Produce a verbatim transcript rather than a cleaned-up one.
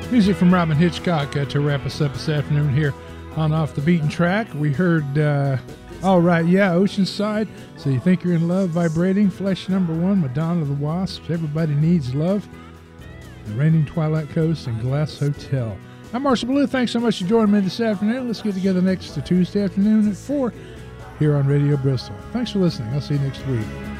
Music from Robin Hitchcock uh, to wrap us up this afternoon here on Off the Beaten Track. We heard, uh, all right, yeah, Oceanside, So You Think You're in Love, Vibrating, Flesh Number One, Madonna the Wasps, Everybody Needs Love, The Raining Twilight Coast, and Glass Hotel. I'm Marshall Blue. Thanks so much for joining me this afternoon. Let's get together next Tuesday afternoon at four here on Radio Bristol. Thanks for listening. I'll see you next week.